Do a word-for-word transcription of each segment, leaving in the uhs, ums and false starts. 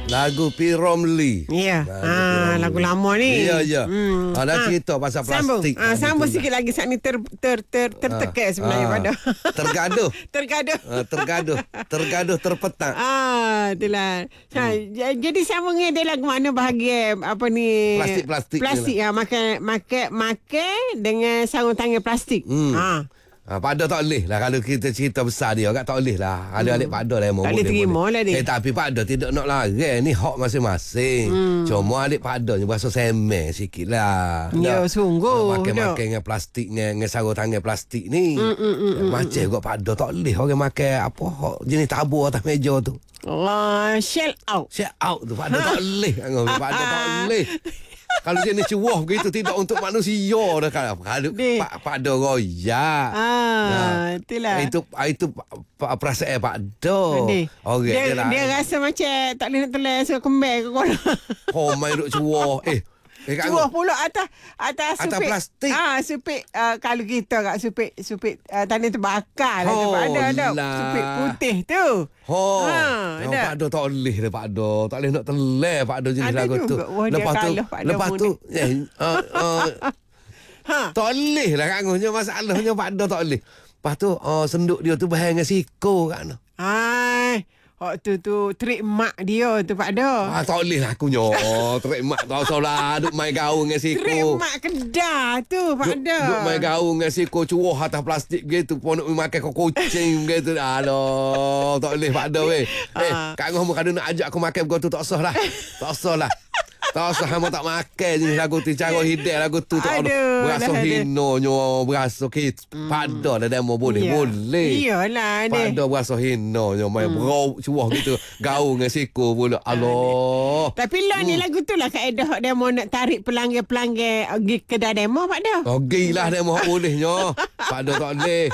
Lagu P. Romlee. Ya. Ah, lagu lama ni. Ya, ya. Hmm. Ah, dah Ah, cerita pasal Sambung. plastik. Ah, sambung Betul sikit lagi. Saat ni ter, ter, ter, tertekan sebenarnya Ah. pada. Tergaduh. Tergaduh. Ah, tergaduh. Tergaduh terpetak. Ah, itulah. Ha, j- jadi sambungnya dia lagu mana bahagian apa ni? Plastik-plastik ni Plastik ah, makan makan makan dengan sarung tangan plastik. Hmm. Ah. Ha, Pada tak boleh lah. Kalau kita cerita besar dia kat tak boleh lah. Ada alik Pada lah yang Tak boleh terima lah dia. Eh tapi Pada tidak nak larang. Ni hak masing-masing. Hmm. Cuma alik Pada je berasa semeh sikit lah. Ya, sungguh. Makan-makan Dok. dengan plastik, dengan, dengan sarung tangan plastik ni. Mm, mm, mm, mm, Macam kot Pada tak boleh orang makan apa hak jenis tabur atas meja tu. Allah, shell out. Share out tu Pada tak boleh. Pada tak boleh. Kalau jenis cuah begitu tidak untuk manusia dah kan. Kalau Dek. Pak Pada royak. Ah, itulah. Itu itu pa- perasaan Pak Do. Dia, Orang dia, dia lah. dia rasa macam tak boleh nak telan suruh kembang ke kolam. Oh, main duk cuah. Eh, eh Kak Cuah Angah. pula atas atas Atas supik. plastik. Ah, supik uh, kalau kita kat supik supik uh, tanah terbakar lah tu Oh, ada ada lah. supik putih tu. Oh, Ha, ha, ada. Pak Do tak boleh dah Pak Do. Tak boleh nak telan Pak Do jenis Ada lagu tu. juga. Wah, dia Lepas tu, kalah Pak Do lepas pun tu, eh, uh, uh, Ha. tak boleh lah Kak Angahnya. Masalahnya Pak Do tak boleh. Lepas tu, oh, senduk dia tu bahan dengan siko Kak Angah. Ai, waktu tu trik mak dia tu Pak Do. Ah, tak boleh lah akunya. Terik mak tak usah lah. Duk main gaul dengan siko. Trik mak Kedah tu Pak Duk, Do. duk main gaul dengan siko cuah atas plastik gitu. Pun nak makan kau kucing gitu. Aduh, tak boleh Pak Do weh. Eh, Ah. Kak Angah kalau nak ajak aku makan begitu tak usah lah. Tak usah lah. Tak usah hama tak makan jenis lagu tu. Cara hidup lagu tu tak Aduh, ada. Berasa dah ada. hinonyo. Berasa kita. Pada lah demo boleh. Ya. Boleh. Iyalah dia. Pada berasa hinonyo. Main berau cuah gitu. Gaul dengan siko pula. Allah. Tapi lah ni lagu tu lah Kak Edah hak demo nak tarik pelanggan-pelanggan pergi kedai demo Pak Do. Oh, gilah demo hak bolehnya. Pada tak boleh.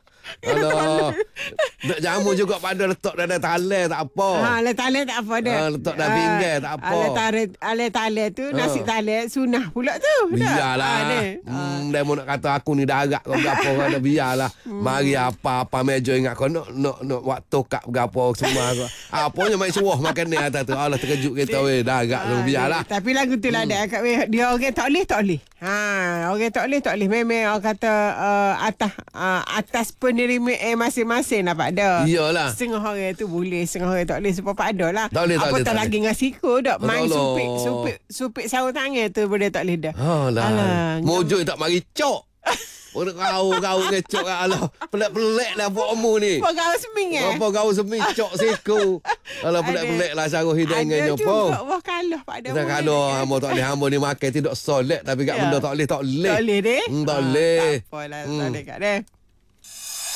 Alah. Nak jamu juga pada letak dalam tali tak apa. Ha, le tali tak apa dah. Ah, letak dalam pinggan tak apa. Ale tali, ale tali tu nasi tali sunah pula tu. Biarlah. Ha, Hmm, dia mau nak kata aku ni darat kau berapa kau dah biarlah. Mari apa-apa meja ingat kau nak nak nak waktu kak berapa semua kau. Apanya main suah makan ni atas tu. Allah terkejut kita weh darat tu biarlah. Tapi lagu tu lah Hmm. dah kat weh, dia orang tak boleh tak boleh. Ha, orang tak boleh tak boleh. Memang orang kata uh, atas uh, atas penerima eh masing-masing lah Pak Do. Iyalah. Setengah orang tu boleh, setengah orang tak boleh sebab Pak Do lah. Tak boleh, tak boleh, Apatah tak lagi dengan siku dak main Betul. supik supik supik sarung tangan tu boleh tak boleh dah. Alah. Mojo tak mari cok. Orang kau-kau ngecok Allah. Pelik-pelik lah buatmu ni. Apa kau seming eh? Apa kau semi cok siku. Alah pelik-pelik lah cara hidangannya Ada apa. juga wah kalah Pak Do. Kita kalau hamba tak boleh hamba ni makan tidak solid tapi kat Ya. benda tak boleh tak boleh. Tak boleh deh. Hmm, tak Ah, boleh. Tak apalah, Hmm. tak boleh kat deh.